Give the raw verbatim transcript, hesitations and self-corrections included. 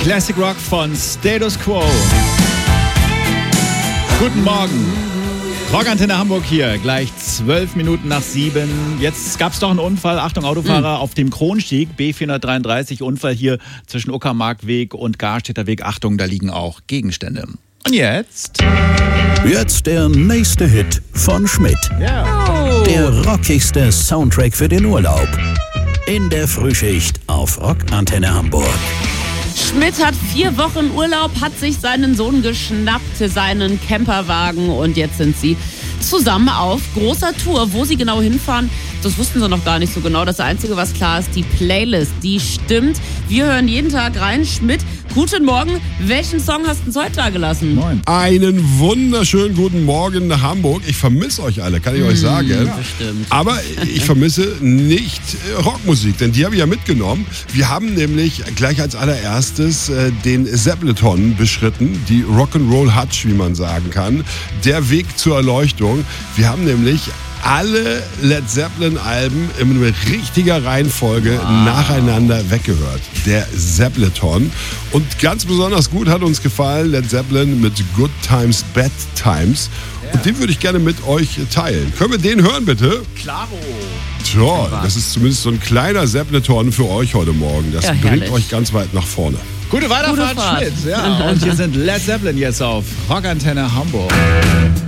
Classic Rock von Status Quo. Guten Morgen. Rockantenne Hamburg hier, gleich zwölf Minuten nach sieben. Jetzt gab es doch einen Unfall. Achtung, Autofahrer, mhm. auf dem Kronstieg, B vierhundertdreiunddreißig. Unfall hier zwischen Uckermarkweg und Garstädter Weg. Achtung, da liegen auch Gegenstände. Und jetzt? Jetzt der nächste Hit von Schmidt. Ja. Oh. Der rockigste Soundtrack für den Urlaub. In der Frühschicht auf Rockantenne Hamburg. Schmidt hat vier Wochen Urlaub, hat sich seinen Sohn geschnappt, seinen Camperwagen, und jetzt sind sie zusammen auf großer Tour. Wo sie genau hinfahren, das wussten sie noch gar nicht so genau. Das Einzige, was klar ist, die Playlist, die stimmt. Wir hören jeden Tag rein. Schmidt, guten Morgen. Welchen Song hast du uns heute da gelassen? Moin. Einen wunderschönen guten Morgen nach Hamburg. Ich vermisse euch alle, kann ich mmh, euch sagen. Ja, bestimmt. Aber ich vermisse nicht Rockmusik, denn die habe ich ja mitgenommen. Wir haben nämlich gleich als allererstes äh, den Zeppeleton beschritten, die Rock'n'Roll Hutch, wie man sagen kann. Der Weg zur Erleuchtung. Wir haben nämlich alle Led Zeppelin-Alben in richtiger Reihenfolge wow. nacheinander weggehört. Der Zeppeleton. Und ganz besonders gut hat uns gefallen Led Zeppelin mit Good Times, Bad Times. Ja. Und den würde ich gerne mit euch teilen. Können wir den hören, bitte? Klaro. Tja, das ist zumindest so ein kleiner Zeppeleton für euch heute Morgen. Das ja, bringt euch ganz weit nach vorne. Gute Weiterfahrt, Schmidt. Ja, und hier sind Led Zeppelin jetzt auf Rockantenne Hamburg.